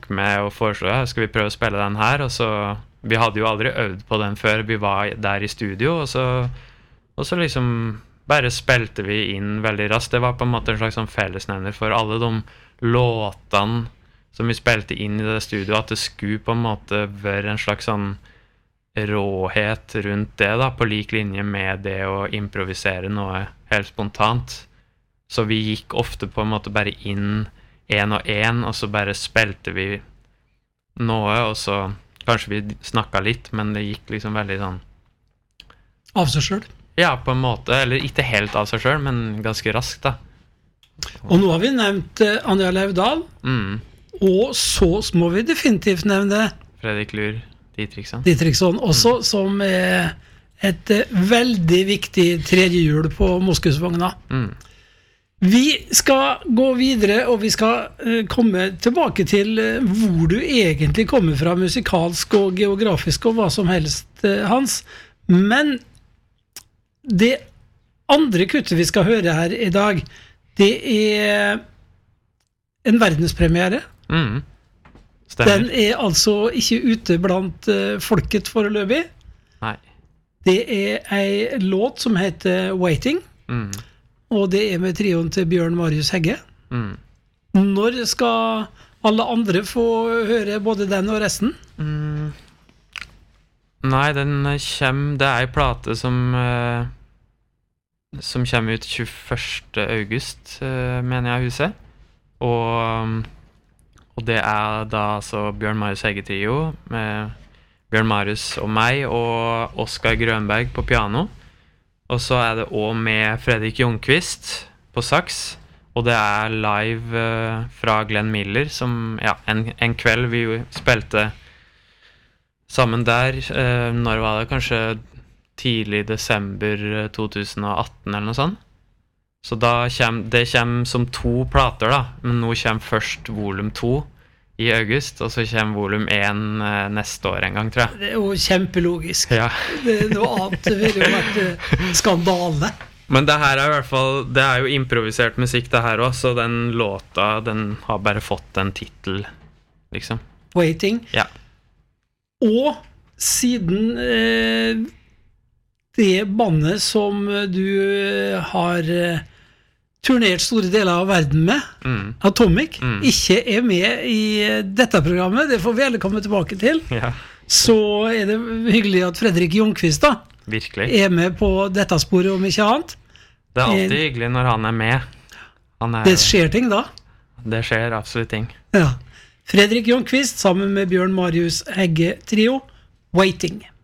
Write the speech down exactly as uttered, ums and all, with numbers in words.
med og foreslo, ja, skal vi prøve å spille den her? Og så, vi hadde jo aldri øvd på den før vi var der i studio, og så, og så liksom bare spilte vi inn veldig raskt. Det var på en måte en slags sånn fellesnevner for alle de låtene som vi spilte inn i det studio, at det skulle på en måte være en slags sånn råhet rundt det da, på lik linje med det å improvisere noe helt spontant. Så vi gikk ofte på en måte bare inn en og en, og så bare spilte vi noe, og så kanskje vi snakket litt, men det gikk liksom veldig sånn av seg selv. Ja, på en måte, eller ikke helt av seg selv, men ganske raskt da. Og nå har vi nevnt uh, Anja Laudal, mm. og så må vi definitivt nevne Fredrik Lur Dietrichson. Dietrichson også, mm. som er et uh, veldig viktig tredje hjul på Moskusvogna. Mm. Vi skal gå videre, og vi skal uh, komme tilbake til uh, hvor du egentlig kommer fra, musikalsk og geografisk og hva som helst, uh, Hans. Men det andre kuttet vi skal høre her i dag, det er en verdenspremiere. Mm. Den er altså ikke ute blant uh, folket foreløpig. Nei. Det er en låt som heter Waiting, mm. og det er med trioen til Bjørn Marius Hegge. Mm. Når skal alle andre få høre både den og resten? Mm. Nei, den kommer, det er en plate som, uh, som kommer ut tjueførste august, uh, mener jeg huset. Og... Um, Og det er da altså Bjørn Marius Hegge trio med Bjørn Marius og meg og Oskar Grønberg på piano. Og så er det også med Fredrik Ljungqvist på sax. Og det er live uh, fra Glenn Miller, som ja, en, en kveld vi spilte sammen der. Uh, når var det? Kanskje tidlig desember to tusen og atten eller noe sånt. Så da kommer, det kommer som to plater da, men nå kommer først volum to i august, og så kommer volum én eh, neste år en gang, tror jeg. Det er jo kjempelogisk. Ja. Det er noe annet, det ville jo vært uh, skandale. Men det her er i hvert fall, det er jo improvisert musikk det her også, så den låta, den har bare fått en titel, liksom. Waiting. Ja. Og siden eh, det bandet som du har eh, turnert store deler av verden med, mm. Atomic, mm. ikke er med i dette programmet, det får vi alle komme tilbake til, ja. så er det hyggelig at Fredrik Ljungqvist da, virkelig. Er med på dette sporet om ikke annet. Det er alltid hyggelig når han er med. Han er, det skjer ting da. Det skjer absolutt ting. Ja. Fredrik Ljungqvist sammen med Bjørn Marius Hegge trio, Waiting.